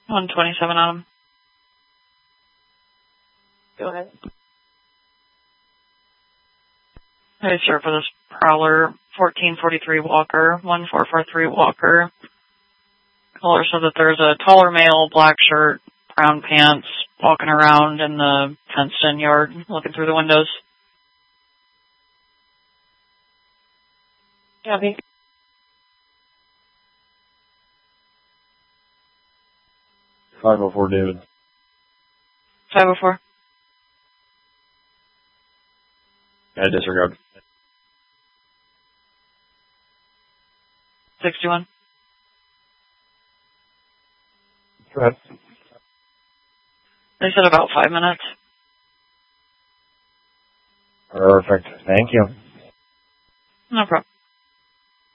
127 on him. Go ahead. Hey, sir, for this Prowler, 1443 Walker, 1443 Walker. Caller said that there's a taller male, black shirt, brown pants, walking around in the fenced-in yard, looking through the windows. Copy. .504 David. 504. Yeah, disregard. 61. Go ahead. They said about 5 minutes. Perfect. Thank you. No problem.